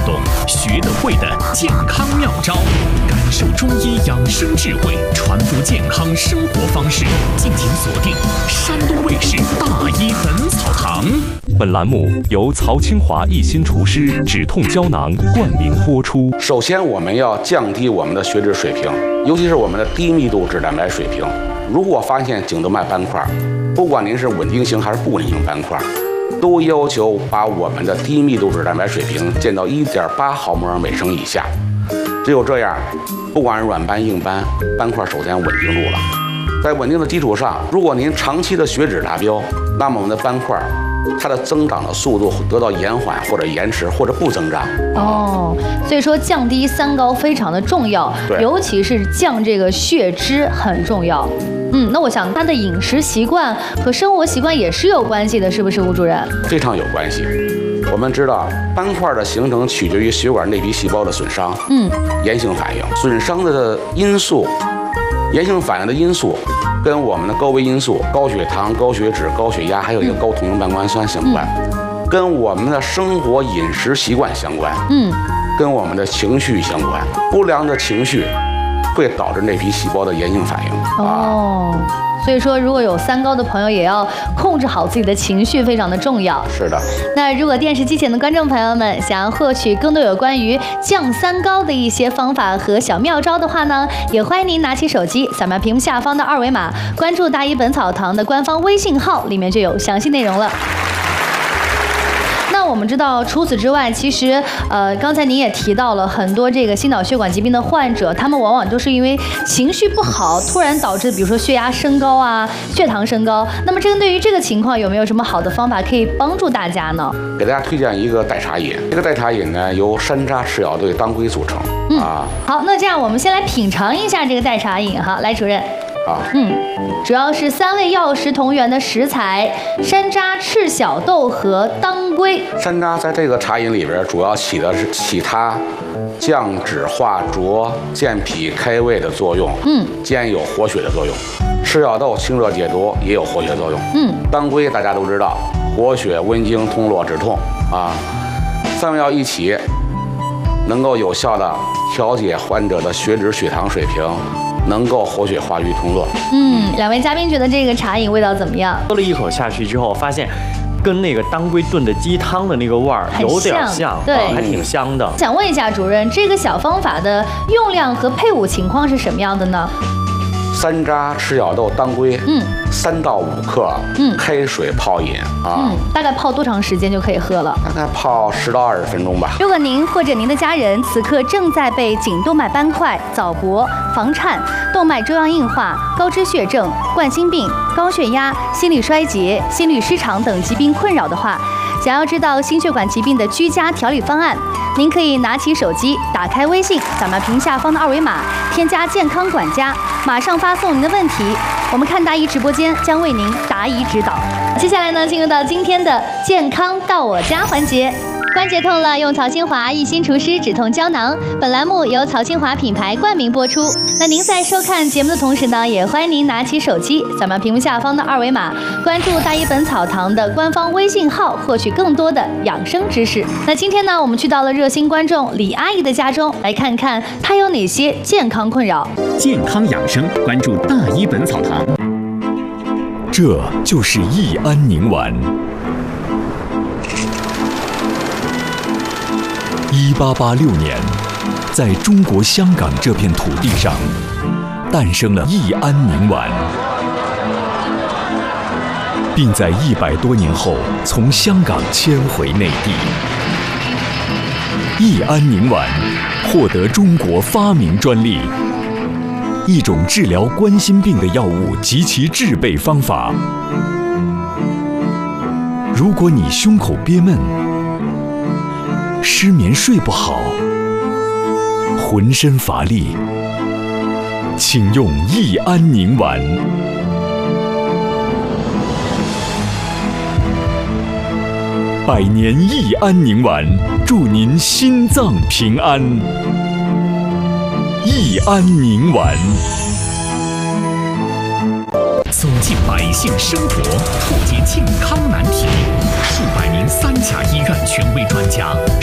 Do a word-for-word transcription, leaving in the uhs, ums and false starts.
懂学得会的健康妙招，感受中医养生智慧，传播健康生活方式。敬请锁定山东卫视大医本草堂。 本栏目由曹清华一心厨师止痛胶囊冠名播出。 首先，我们要降低我们的血脂水平，尤其是我们的低密度脂蛋白水平。如果发现颈动脉斑块，不管您是稳定性还是不稳定性斑块，都要求把我们的低密度脂蛋白水平降到 一点八毫摩尔每升以下。只有这样，不管是软斑硬斑，斑块首先稳定住了。在稳定的基础上，如果您长期的血脂达标，那么我们的斑块它的增长的速度得到延缓或者延迟或者不增长。 哦，所以说降低三高非常的重要，尤其是降这个血脂很重要。嗯，那我想他的饮食习惯和生活习惯也是有关系的，是不是吴主任？ 非常有关系。我们知道斑块的形成取决于血管内皮细胞的损伤，嗯，炎性反应，损伤的因素，炎性反应的因素跟我们的高危因素，高血糖、高血脂、高血压，还有一个高酮型半胱氨酸相关，嗯，跟我们的生活饮食习惯相关，嗯，跟我们的情绪相关，不良的情绪会导致内皮细胞的炎性反应。 哦，所以说如果有三高的朋友，也要控制好自己的情绪，非常的重要。 是的。 那如果电视机前的观众朋友们想要获取更多有关于降三高的一些方法和小妙招的话呢，也欢迎您拿起手机扫描屏幕下方的二维码，关注大医本草堂的官方微信号，里面就有详细内容了。那我们知道，除此之外，其实呃，刚才您也提到了很多这个心脑血管疾病的患者，他们往往都是因为情绪不好，突然导致比如说血压升高啊，血糖升高。那么针对于这个情况，有没有什么好的方法可以帮助大家呢？ 给大家推荐一个代茶饮，这个代茶饮呢由山楂、赤小豆、当归组成。嗯，啊， 好，那这样我们先来品尝一下这个代茶饮哈，来主任。 啊， 嗯，主要是三味药食同源的食材：山楂、赤小豆和当归。 山楂在这个茶饮里边，主要起的是起它降脂化浊、健脾开胃的作用，嗯，兼有活血的作用。赤小豆清热解毒，也有活血作用，嗯。当归大家都知道，活血温经、通络止痛啊，三味药一起，能够有效的调节患者的血脂、血糖水平。能够活血化瘀通络。 嗯，两位嘉宾觉得这个茶饮味道怎么样？ 喝了一口下去之后，发现跟那个当归炖的鸡汤的那个味儿有点像， 对， 还挺香的。 想问一下主任，这个小方法的用量和配伍情况是什么样的呢？ 山楂、赤小豆、当归，嗯，三到五克，嗯，开水泡饮啊， 嗯，大概泡多长时间就可以喝了？ 大概泡十到二十分钟吧。 如果您或者您的家人此刻正在被颈动脉斑块、早搏、房颤、动脉粥样硬化、高脂血症、冠心病、高血压、心力衰竭、心律失常等疾病困扰的话，想要知道心血管疾病的居家调理方案，您可以拿起手机，打开微信，扫描屏下方的二维码，添加健康管家，马上发送您的问题，我们看大医直播间将为您答疑指导。接下来呢，进入到今天的健康到我家环节。关节痛了，用曹清华一心厨师止痛胶囊。本栏目由曹清华品牌冠名播出。那您在收看节目的同时呢，也欢迎您拿起手机，扫描屏幕下方的二维码，关注大医本草堂的官方微信号，获取更多的养生知识。那今天呢，我们去到了热心观众李阿姨的家中，来看看她有哪些健康困扰。 健康养生，关注大医本草堂。 这就是益安宁丸。一八八六年，在中国香港这片土地上，诞生了益安宁丸，并在一百多年后从香港迁回内地。益安宁丸获得中国发明专利，一种治疗冠心病的药物及其制备方法。如果你胸口憋闷，失眠睡不好，浑身乏力，请用益安宁丸。百年益安宁丸，祝您心脏平安。益安宁丸。 走进百姓生活，破解健康难题。数百名三甲医院权威专家，